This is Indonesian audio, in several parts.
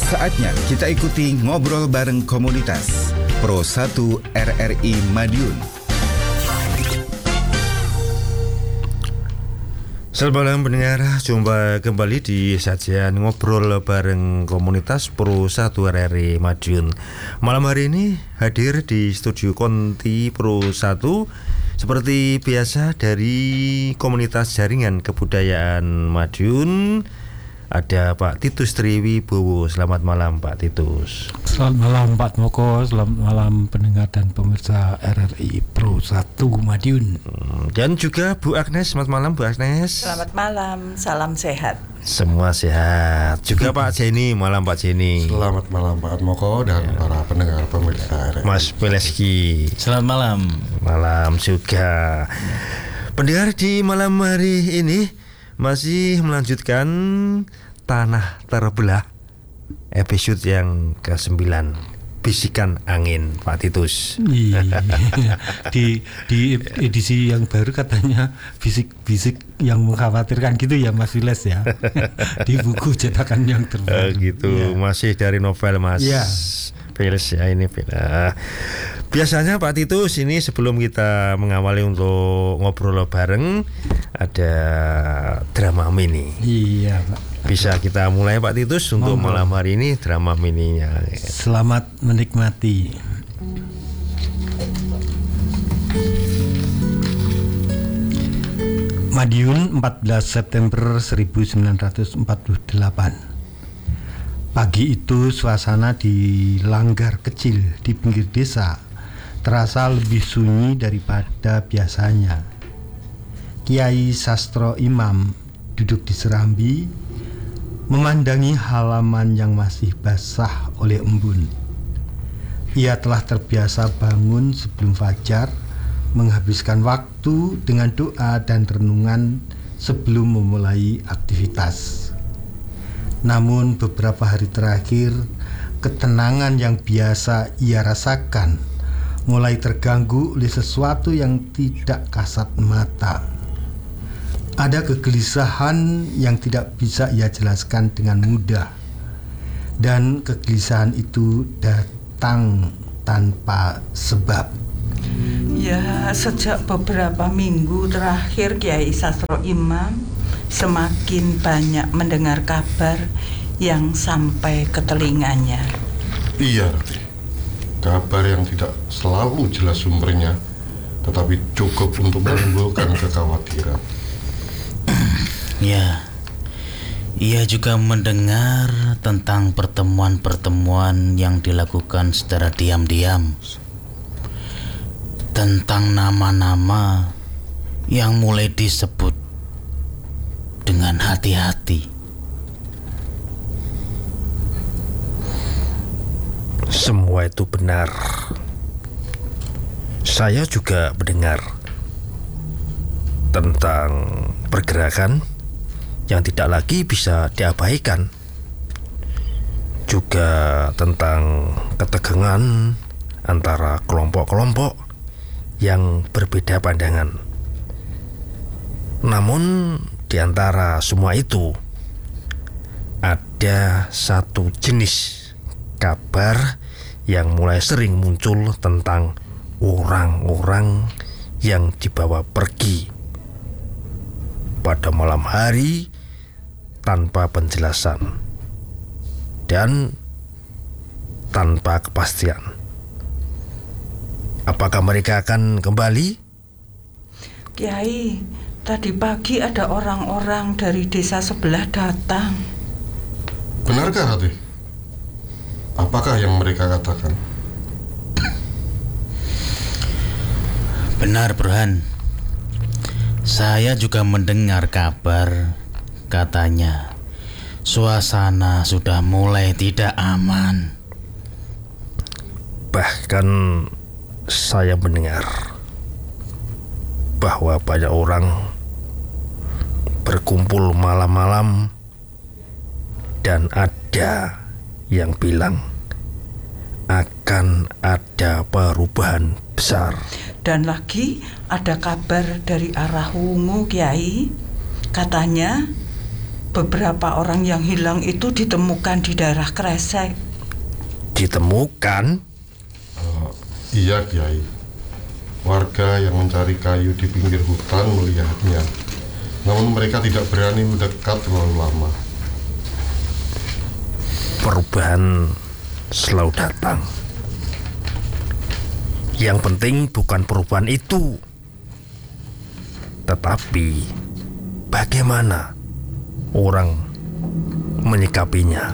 Saatnya kita ikuti ngobrol bareng komunitas Pro 1 RRI Madiun. Selamat malam pendengar, jumpa kembali di sajian ngobrol bareng komunitas Pro 1 RRI Madiun. Malam hari ini hadir di studio Konti Pro 1 seperti biasa dari komunitas jaringan kebudayaan Madiun. Ada Pak Titus Triwibowo. Selamat malam Pak Titus. Selamat malam Pak Moko. Selamat malam pendengar dan pemirsa RRI Pro 1 Madiun. Dan juga Bu Agnes. Selamat malam Bu Agnes. Selamat malam, salam sehat. Semua sehat. Juga Pak Jenny. Malam Pak Jenny. Selamat malam Pak Moko dan para pendengar pemirsa RRI. Mas Peleski. Selamat malam. Malam juga. Pendengar, di malam hari ini masih melanjutkan Tanah Terbelah episode yang ke-9, Bisikan Angin, Pak Titus. Iya. di edisi yang baru katanya bisik-bisik yang mengkhawatirkan gitu ya Mas Wiles ya. Di buku cetakan yang terbaru. Gitu ya. Masih dari novel Mas Wiles ya ini. Biasanya Pak Titus ini sebelum kita mengawali untuk ngobrol bareng ada drama mini. Iya Pak. Bisa kita mulai Pak Titus untuk malam hari ini drama mininya. Selamat menikmati. Madiun 14 September 1948. Pagi itu suasana di langgar kecil di pinggir desa terasa lebih sunyi daripada biasanya. Kiai Sastro Imam duduk di serambi memandangi halaman yang masih basah oleh embun. Ia telah terbiasa bangun sebelum fajar, menghabiskan waktu dengan doa dan renungan sebelum memulai aktivitas. Namun beberapa hari terakhir, ketenangan yang biasa ia rasakan mulai terganggu oleh sesuatu yang tidak kasat mata. Ada kegelisahan yang tidak bisa ia jelaskan dengan mudah, dan kegelisahan itu datang tanpa sebab. Ya, sejak beberapa minggu terakhir Kiai Sastro Imam semakin banyak mendengar kabar yang sampai ke telinganya. Iya, Rati. Kabar yang tidak selalu jelas sumbernya, tetapi cukup untuk menimbulkan kekhawatiran. Ya, ia juga mendengar tentang pertemuan-pertemuan yang dilakukan secara diam-diam, tentang nama-nama yang mulai disebut dengan hati-hati. Semua itu benar. Saya juga mendengar tentang pergerakan yang tidak lagi bisa diabaikan, juga tentang ketegangan antara kelompok-kelompok yang berbeda pandangan. Namun di antara semua itu ada satu jenis kabar yang mulai sering muncul tentang orang-orang yang dibawa pergi pada malam hari tanpa penjelasan dan tanpa kepastian. Apakah mereka akan kembali? Kiai, tadi pagi ada orang-orang dari desa sebelah datang. Benarkah, Rati? Apakah yang mereka katakan? Benar, Burhan. Saya juga mendengar kabar, katanya suasana sudah mulai tidak aman. Bahkan saya mendengar bahwa banyak orang berkumpul malam-malam dan ada yang bilang akan ada perubahan besar. Dan lagi ada kabar dari arah Wungu, Kiai. Katanya beberapa orang yang hilang itu ditemukan di daerah Kresek. Ditemukan? Iya, Kiai. Warga yang mencari kayu di pinggir hutan melihatnya. Namun mereka tidak berani mendekat terlalu lama. Perubahan selalu datang. Yang penting bukan perubahan itu, tetapi bagaimana orang menyikapinya.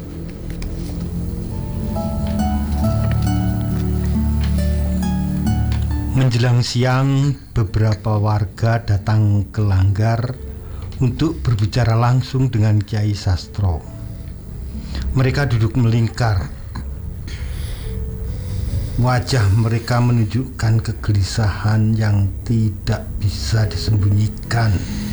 Menjelang siang, beberapa warga datang ke Langgar untuk berbicara langsung dengan Kiai Sastro. Mereka duduk melingkar. Wajah mereka menunjukkan kegelisahan yang tidak bisa disembunyikan.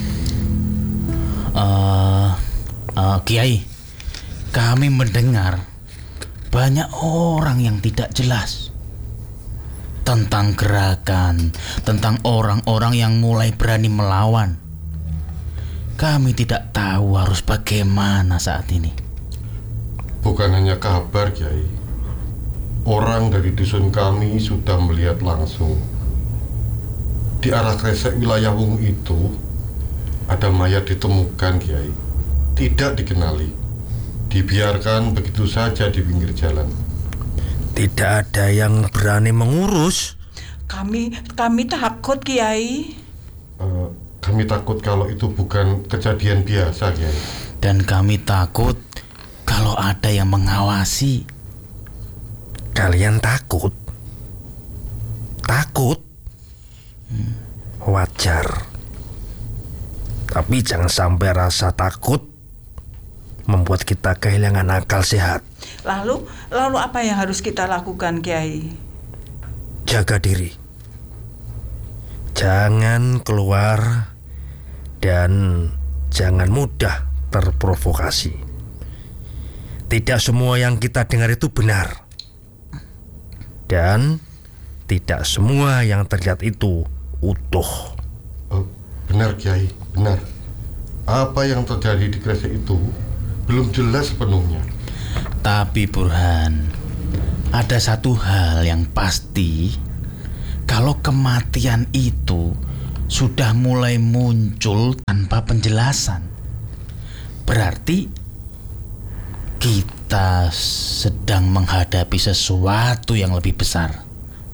Kiai, kami mendengar banyak orang yang tidak jelas tentang gerakan, tentang orang-orang yang mulai berani melawan. Kami tidak tahu harus bagaimana saat ini. Bukan hanya kabar, Kiai. Orang dari dusun kami sudah melihat langsung. Di arah Kresek wilayah Wungu itu ada mayat ditemukan, Kiai. Tidak dikenali. Dibiarkan begitu saja di pinggir jalan. Tidak ada yang berani mengurus. Kami takut, Kiai. Kami takut kalau itu bukan kejadian biasa, Kiai. Dan kami takut kalau ada yang mengawasi. Kalian takut? Takut? Wajar. Tapi jangan sampai rasa takut membuat kita kehilangan akal sehat. Lalu apa yang harus kita lakukan, Kiai? Jaga diri. Jangan keluar dan jangan mudah terprovokasi. Tidak semua yang kita dengar itu benar. Dan tidak semua yang terlihat itu utuh. Benar, Kiai, benar. Apa yang terjadi di Kresek itu belum jelas sepenuhnya. Tapi Burhan, ada satu hal yang pasti. Kalau kematian itu sudah mulai muncul tanpa penjelasan, berarti kita sedang menghadapi sesuatu yang lebih besar.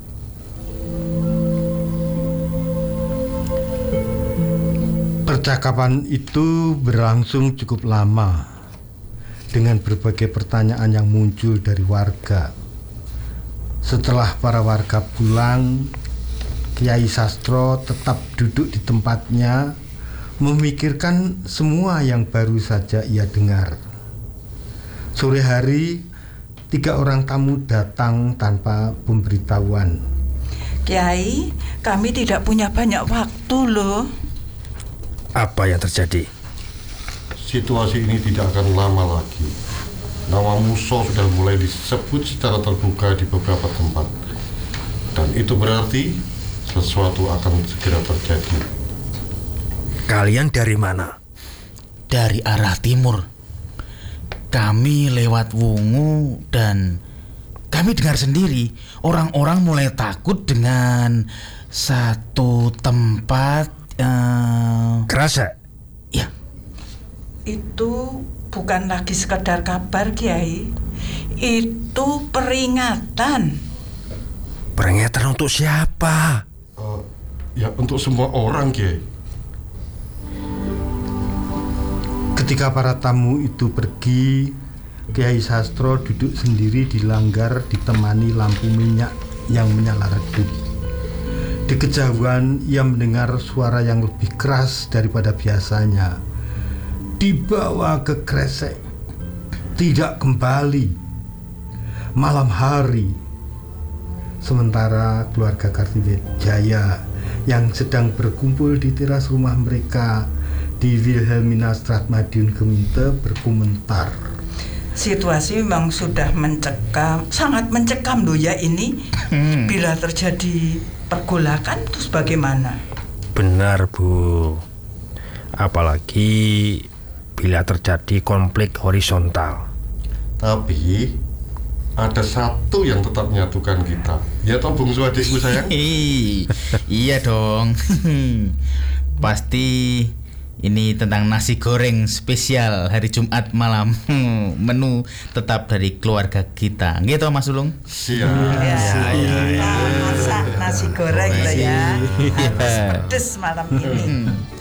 Percakapan itu berlangsung cukup lama dengan berbagai pertanyaan yang muncul dari warga. Setelah para warga pulang, Kiai Sastro tetap duduk di tempatnya, memikirkan semua yang baru saja ia dengar. Sore hari, 3 orang tamu datang tanpa pemberitahuan. Kiai, kami tidak punya banyak waktu loh. Apa yang terjadi? Situasi ini tidak akan lama lagi. Nama Muso sudah mulai disebut secara terbuka di beberapa tempat. Dan itu berarti sesuatu akan segera terjadi. Kalian dari mana? Dari arah timur. Kami lewat Wungu dan kami dengar sendiri orang-orang mulai takut dengan satu tempat. Kresek? Ya. Itu bukan lagi sekedar kabar, Kiai. Itu peringatan. Peringatan untuk siapa? Ya untuk semua orang, Kiai. Ketika para tamu itu pergi, Kiai Sastro duduk sendiri di Langgar ditemani lampu minyak yang menyala redup. Di kejauhan ia mendengar suara yang lebih keras daripada biasanya. Dibawa ke Kresek, tidak kembali. Malam hari. Sementara keluarga Kartiwijaya yang sedang berkumpul di teras rumah mereka di Wilhelminastraat Madiun Gemeente berkomentar. Situasi memang sudah mencekam, sangat mencekam loh ya ini. Bila terjadi pergolakan terus bagaimana? Benar, Bu. Apalagi apabila terjadi konflik horizontal. Tapi ada satu yang tetap menyatukan kita. Ya toh bungsu adikku sayang. Iya dong. Pasti ini tentang nasi goreng spesial hari Jumat malam. Menu tetap dari keluarga kita. Gitu Mas Ulung? Siap. Masak nasi goreng loh ya. Harus pedes malam ini.